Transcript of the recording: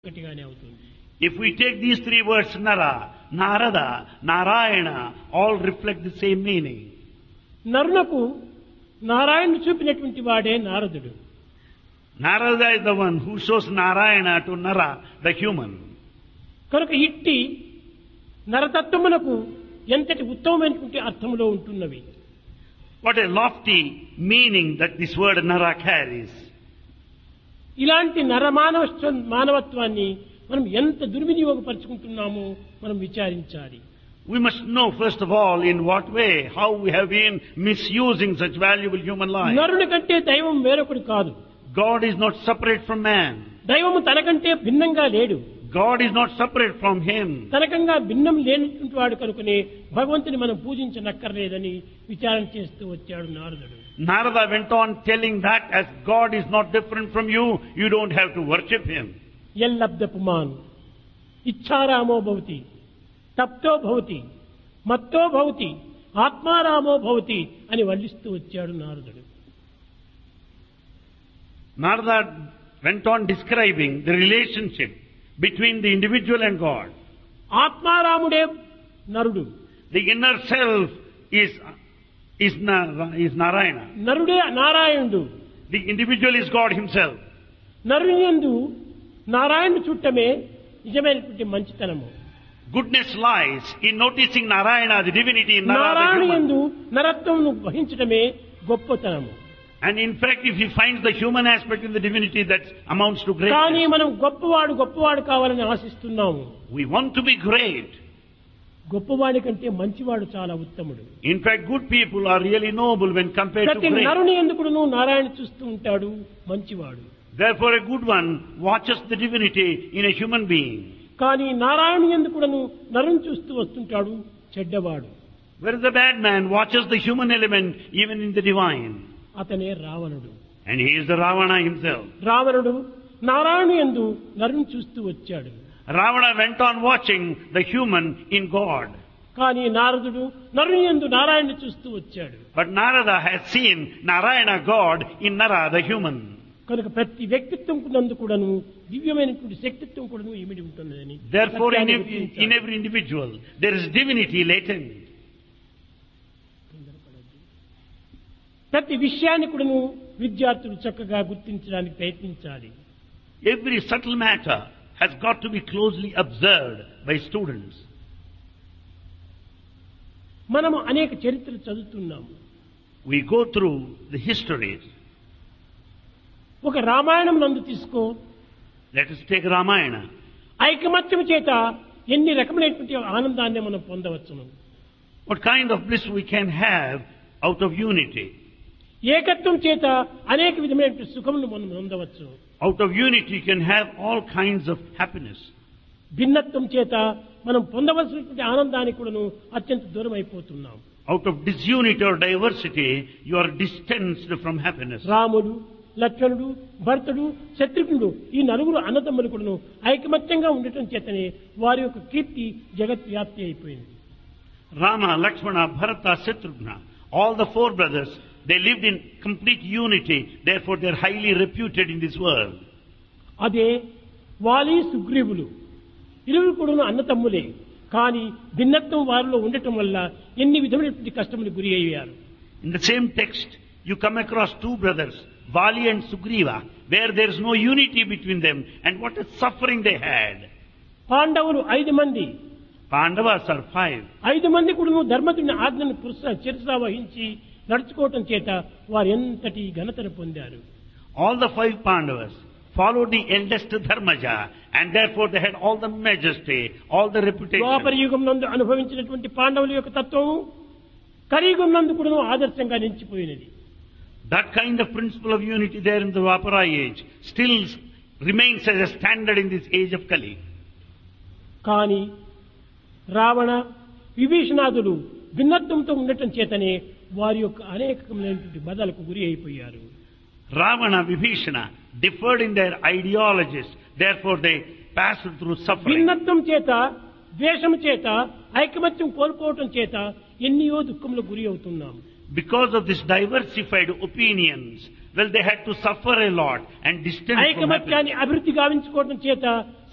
గట్టిగానే అవుతుంది. If we take these three words, Nara, Narada, Narayana, all reflect the same meaning. నరులకు నారాయణుడు చూపినటువంటి వాడే నారదుడు. Narada is the one who shows Narayana to Nara, the human. కనుక ఇట్టి నరతత్వమునకు ఎంతటి ఉత్తమమైనటువంటి అర్థములో ఉంటున్నవి. What a lofty meaning that this word Nara carries. ఇలాంటి మానవత్వాన్ని మనం ఎంత దుర్వినియోగపరుచుకుంటున్నామో మనం విచారించాలి. We must know first of all in what way, how we have been misusing such valuable human life. నరుని కంటే దైవం వేరొకడు కాదు. God is not separate from man. దైవము తనకంటే భిన్నంగా లేడు. God is not separate from him. తనకంగా భిన్నం లేనటువంటి వాడు కనుకనే భగవంతుని మనం పూజించనక్కర్లేదని విచారణ చేస్తూ వచ్చాడు నారదుడు. Narada went on telling that as God is not different from you, you don't have to worship him. ఎల్లబ్ద పుమాన్ ఇచ్ఛారామో భవతి తప్తో భవతి మత్తో భవతి ఆత్మారామో భవతి అని వల్లిస్తూ వచ్చాడు నారదుడు. Narada went on describing the relationship between the individual and God. ఆత్మారాముడే నరుడు. The inner self is Narayana. నరుడే నారాయణుడు. The individual is God himself. నరుని యందు నారాయణుడు చూడటమే నిజమైనటువంటి మంచితనము. Goodness lies in noticing Narayana, the divinity in Nara, the Narayana human. యందు నరత్వమును వహించటమే గొప్పతనము. And in fact, if he finds the human aspect in the divinity, that amounts to కానీ greatness. మనం గొప్పవాడు కావాలని ఆశిస్తున్నాము. We want to be great. గొప్పవాడి కంటే మంచివాడు చాలా ఉత్తముడు. In fact, good people are really noble when compared to ప్రతి great. నరుని ఎందుకును నారాయణ చూస్తూ ఉంటాడు మంచివాడు. Therefore, a good one watches the divinity in a human being. కానీ నారాయణ ఎందుకును నరుని చూస్తూ వస్తుంటాడు చెడ్డవాడు. Whereas the bad man watches the human element even in the divine. అతనే రావణుడు. And he is the Ravana himself. రావణుడు నారాయణ యందు నరుని చూస్తూ వచ్చాడు. Ravana went on watching the human in God. కానీ నారదుడు నరుని యందు నారాయణుని చూస్తూ వచ్చాడు. But Narada has seen Narayana God in Nara, the human. కనుక ప్రతి వ్యక్తిత్వం నందు కూడాను దివ్యమైనటువంటి శక్తిత్వం కూడాను ఇమిడి ఉంటున్నదని Therefore, సత్యాన్ని in గుర్తించాలి. every individual, there is divinity latent. ప్రతి విషయాన్ని కూడాను విద్యార్థులు చక్కగా గుర్తించడానికి ప్రయత్నించాలి. Every subtle matter has got to be closely observed by students. మనము అనేక చరిత్రలు చదువుతున్నాము. We go through the histories. ఒక రామాయణం నందు తీసుకో. Let us take Ramayana. ఐకమత్యం చేత ఎన్ని రకమైనటువంటి ఆనందాన్ని మనం పొందవచ్చును. What kind of bliss we can have out of unity. ఏకత్వం చేత అనేక విధమైనటువంటి సుఖములు మనం పొందవచ్చు. Out of unity you can have all kinds of happiness. భిన్నత్వం చేత మనం పొందవలసినటువంటి ఆనందానికి కూడాను అత్యంత దూరం అయిపోతున్నాం. Out of disunity or diversity you are distanced from happiness. రాముడు, లక్ష్మణుడు, భరతుడు, శత్రుఘ్నుడు ఈ నలుగురు అన్నదమ్ములు కూడాను ఐకమత్యంగా ఉండటం చేతనే వారి యొక్క కీర్తి జగత్ వ్యాప్తి అయిపోయింది. Rama, Lakshmana, Bharata, Shatrughna, all the four brothers, they lived in complete unity, therefore they are highly reputed in this world. అదే వాలి సుగ్రీవులు ఇరువురు కూడాను అన్నతమ్ములే. కానీ భిన్నత్వం వారిలో ఉండటం వల్ల ఎన్ని విధమైనటువంటి కష్టములు గురి అయ్యారు. In the same text, you come across two brothers, Vali and Sugriva, where there is no unity between them, and what a suffering they had. పాండవులు 5 మంది. Pandavas are 5. 5 మంది కూడాను ధర్మజుని ఆజ్ఞను శిరసా వహించి నడుచుకోవటం చేత వారు ఎంతటి ఘనతను పొందారు. All the 5 Pandavas followed the eldest Dharmaja, and therefore they had all the majesty, all the reputation. ద్వాపర యుగం నందు అనుభవించినటువంటి పాండవుల యొక్క తత్వం కలియుగం నందు కూడాను ఆదర్శంగా నిలిచిపోయినది. That kind of principle of unity there in the Dwapara age still remains as a standard in this age of Kali. కానీ రావణ విభీషణాదులు భిన్నత్వంతో ఉండటం చేతనే వారి యొక్క అనేకమైనటువంటి బాధలకు గురి అయిపోయారు. Ravana, Vibhishana differed in their ideologies, therefore they passed through suffering. భిన్నత్వం చేత ద్వేషం చేత ఐకమత్యం కోల్పోవటం చేత ఎన్నో దుఃఖములకు గురి అవుతున్నాం. Because of this diversified opinions, well, they had to suffer a lot and distance from happiness. ఐకమత్యాన్ని అభివృద్ధి గావించుకోవడం చేత